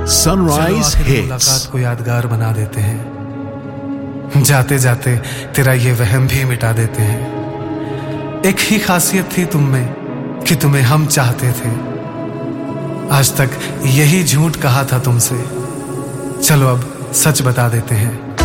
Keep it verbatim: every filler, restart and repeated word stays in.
Sunrise hits मुलाकात को यादगार बना देते हैं, जाते जाते तेरा ये वहम भी मिटा देते हैं। एक ही खासियत थी तुम में कि तुम्हें हम चाहते थे, आज तक यही झूठ कहा था तुमसे, चलो अब सच बता देते हैं।